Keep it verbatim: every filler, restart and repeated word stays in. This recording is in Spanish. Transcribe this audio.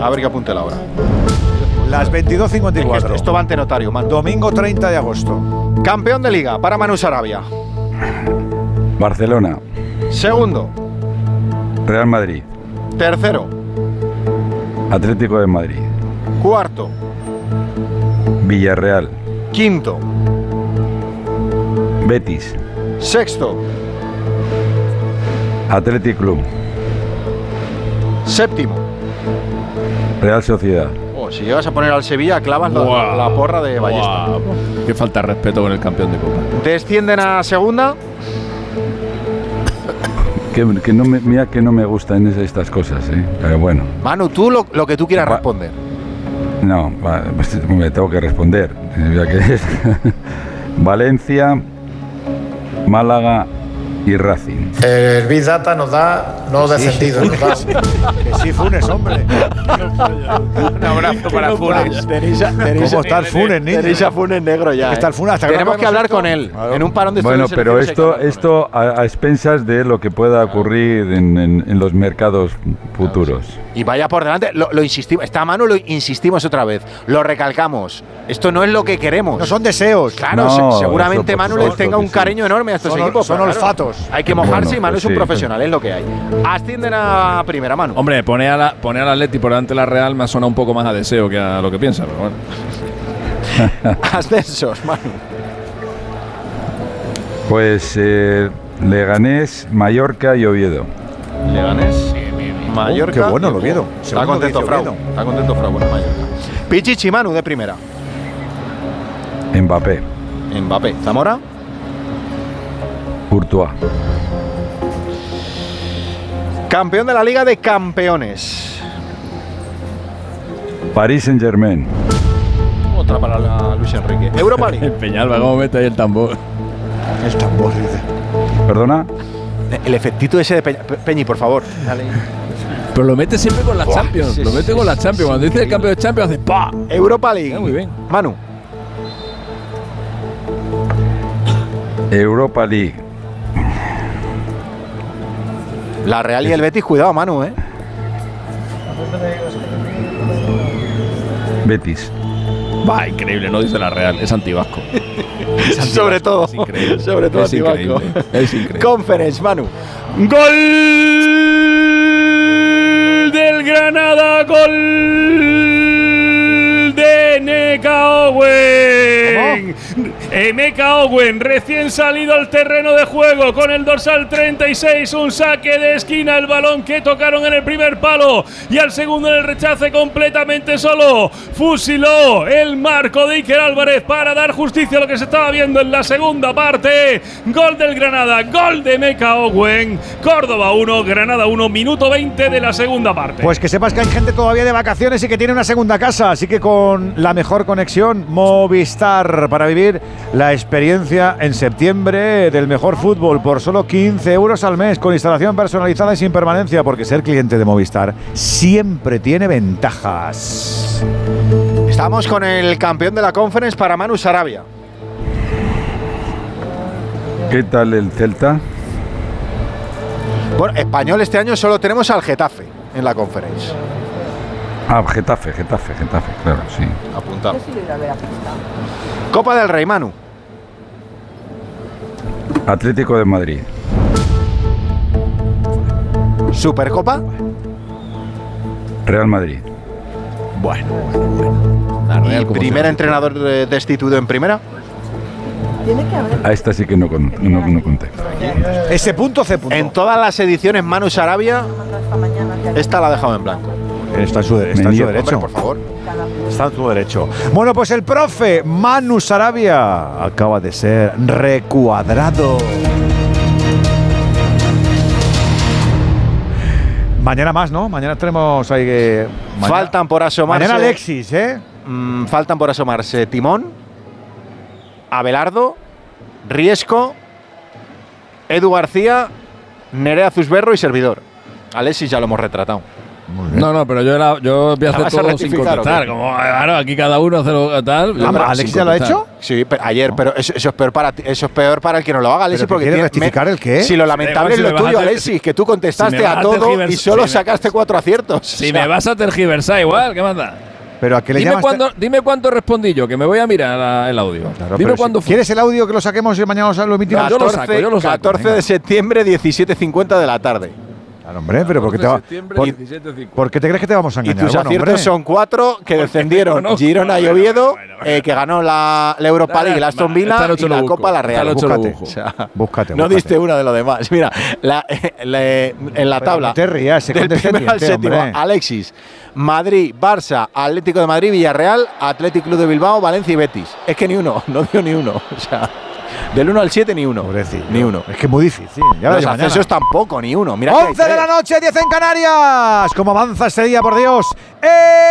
A ver qué apunte la hora. Las veintidós cincuenta y cuatro. Es que esto va ante notario, Manu. Domingo treinta de agosto. Campeón de Liga para Manu Sarabia. Barcelona. Segundo. Real Madrid. Tercero. Atlético de Madrid. Cuarto. Villarreal. Quinto. Betis. Sexto. Athletic Club. Séptimo. Real Sociedad. Oh, si llegas a poner al Sevilla, clavas la, Wow. la porra de Ballesta. Wow. Qué falta de respeto con el campeón de Copa. Descienden a segunda. Que, que no me, mira que no me gustan estas cosas, ¿eh? Pero bueno. Manu, tú lo, lo que tú quieras Va. responder. No, va, pues me tengo que responder. Ya que es. Valencia, Málaga y Racing. El Big Data nos da no de sentido. Nos da. Que sí, Funes, hombre. Un abrazo para Funes. ¿Cómo está el Funes, niño? Tenéis a Funes negro ya. Está eh. el Funes, hasta Tenemos que hablar esto. con él. Claro. En un parón de Bueno, estudios pero selectivos hay que esto, hablar esto a, a expensas de lo que pueda ocurrir en, en, en los mercados futuros. con él. Y vaya por delante, lo, lo insistimos. Está Manu, lo insistimos otra vez. Lo recalcamos. Esto no es lo que queremos. No son deseos. Claro, No, se- seguramente eso por Manu les supuesto tenga que un sí. cariño enorme a estos Son- equipos. son pero claro, olfatos. hay que mojarse Bueno, y Manu pues es un sí, profesional, es lo que hay. Ascienden a primera, Manu. Hombre, poner a la, poner al Atleti por delante de la Real me ha sonado un poco más a deseo que a lo que piensa, pero bueno. Ascensos, Manu. Pues eh, Leganés, Mallorca y Oviedo. Leganés, Mallorca. qué bueno el Oviedo. Está Segundo contento dice Frau. Oviedo. Está contento Frau, bueno, Mallorca. Pichichi, Manu de primera. Mbappé, Mbappé. Zamora. Courtois. Campeón de la Liga de Campeones. Paris Saint-Germain. Otra para la Luis Enrique. Europa League. El Peñalba, ¿cómo mete ahí el tambor? El tambor, dice. ¿Perdona? El efectito ese de Peña, Pe- Peñi, por favor. Dale. Pero lo mete siempre con la Buah, Champions. sí, lo sí, mete sí, con la sí, Champions. sí, Cuando dice el campeón de Champions, hace ¡pa! Europa League. Ah, muy bien. Manu. Europa League. La Real y el Betis, cuidado, Manu, ¿eh? Betis. Va, increíble, no dice la Real, es antivasco. Es antivasco, Sobre todo. Es increíble. Sobre todo es antivasco. increíble. Es increíble. Conference, Manu. ¡Gol del Granada! ¡Gol de Emeka Owen! Emeka Owen, recién salido al terreno de juego con el dorsal treinta y seis, un saque de esquina, el balón que tocaron en el primer palo y al segundo en el rechace completamente solo. Fusiló el marco de Iker Álvarez para dar justicia a lo que se estaba viendo en la segunda parte. Gol del Granada, gol de Emeka Owen. Córdoba uno, Granada uno, minuto veinte de la segunda parte. Pues que sepas que hay gente todavía de vacaciones y que tiene una segunda casa, así que con la mejor conexión Movistar para vivir la experiencia en septiembre del mejor fútbol por solo quince euros al mes con instalación personalizada y sin permanencia, porque ser cliente de Movistar siempre tiene ventajas. Estamos con el campeón de la Conference para Manu Sarabia. ¿Qué tal el Celta? Bueno, español este año solo tenemos al Getafe en la Conference. Ah, Getafe, Getafe, Getafe, claro, sí. Apuntado. Copa del Rey, Manu. Atlético de Madrid. Supercopa. Real Madrid. Bueno, bueno, bueno. La Real, Y como primer siempre. entrenador eh, destituido en primera. A esta sí que no, con, no, no conté. Ese punto C punto. En todas las ediciones Manu Sarabia, esta la ha dejado en blanco. Está en su, está en su niego. derecho. Hombre, por favor. Está en su derecho. Bueno, pues el profe Manu Sarabia acaba de ser recuadrado. Mañana más, ¿no? Mañana tenemos ahí que... mañana- Faltan por asomarse. Mañana Alexis, ¿eh? Mm, faltan por asomarse Timón, Abelardo, Riesco, Edu García, Nerea Zusberro y servidor. Alexis ya lo hemos retratado. No, no, pero yo, la, yo voy a hacer vas a todo sin rectificar, contestar. ¿o qué? Como, claro, aquí cada uno hace lo tal. yo Ah, sin ¿Alex ya lo ha contestar. hecho? Sí, pero ayer, pero eso, eso es peor para ti- eso es peor para el que no lo haga, Alexis, ¿Pero porque que quiere tiene- rectificar me- el qué? Si lo lamentable Si me es lo vas a tuyo, ter- Alexis, que tú contestaste si me vas a a todo tergiversar- y solo si me- sacaste cuatro aciertos. Si O sea, me vas a tergiversar igual, ¿qué manda? Pero a qué le Dime llamas. cuándo, dime cuánto respondí yo, que me voy a mirar la- el audio. Claro, dime pero cuándo si- fue. ¿Quieres el audio que lo saquemos y mañana lo emitimos? yo lo saco, yo lo saco. catorce de septiembre, diecisiete cincuenta de la tarde. Claro, hombre, pero ¿por qué te, va- por, ¿por qué te crees que te vamos a Y engañar? tus Bueno, aciertos hombre. son cuatro que descendieron conozco. Girona y Bueno, Oviedo, bueno, bueno. eh, que ganó la, la Europa League, la Aston Villa Esta noche y lo la busco. Copa la Esta Real. noche lo Búscate. busco. O sea, Búscate, no búscate. diste una de lo demás. Mira, la- la- en la Pero tabla no te rías, sé del primero al condescendiente, séptimo, hombre. Alexis, Madrid, Barça, Atlético de Madrid, Villarreal, Athletic Club de Bilbao, Valencia y Betis. Es que ni uno, no dio ni uno. O sea, del uno al siete ni uno. Pobrecillo. Ni uno. Es que es muy difícil. Ya Los verás mañana. accesos tampoco, ni uno. Mira que hay once de la tres. noche, diez en Canarias. ¿Cómo avanza este día, por Dios? ¡Eh!